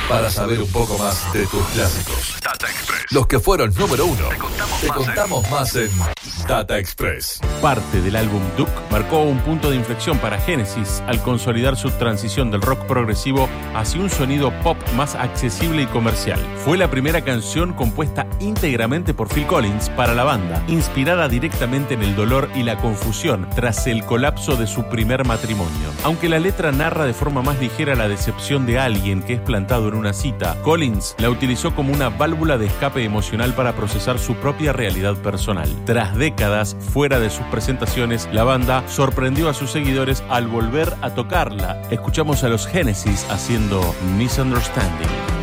Para saber un poco más de tus clásicos. Data Express. Los que fueron número uno. Te contamos más en Data Express. Parte del álbum Duke marcó un punto de inflexión para Genesis al consolidar su transición del rock progresivo hacia un sonido pop más accesible y comercial. Fue la primera canción compuesta íntegramente por Phil Collins para la banda, inspirada directamente en el dolor y la confusión tras el colapso de su primer matrimonio. Aunque la letra narra de forma más ligera la decepción de alguien que es plantado en una cita, Collins la utilizó como una válvula de escape emocional para procesar su propia realidad personal. Tras décadas fuera de sus presentaciones, la banda sorprendió a sus seguidores al volver a tocarla. Escuchamos a los Genesis haciendo Misunderstanding.